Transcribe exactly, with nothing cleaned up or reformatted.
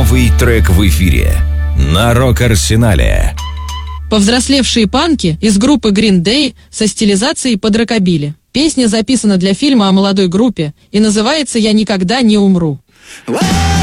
Новый трек в эфире на Рок-Арсенале. Повзрослевшие панки из группы Green Day со стилизацией под рокобили. Песня записана для фильма о молодой группе и называется «Я никогда не умру».